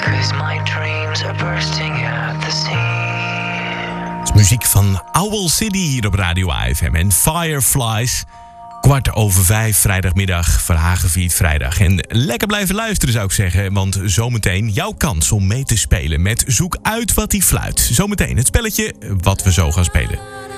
'cause my dreams are bursting at the seams. Het is muziek van Owl City hier op Radio AFM en Fireflies. 4:15, vrijdagmiddag, Verhagenviert vrijdag. En lekker blijven luisteren zou ik zeggen, want zometeen jouw kans om mee te spelen met Zoek uit wat die fluit. Zometeen het spelletje wat we zo gaan spelen.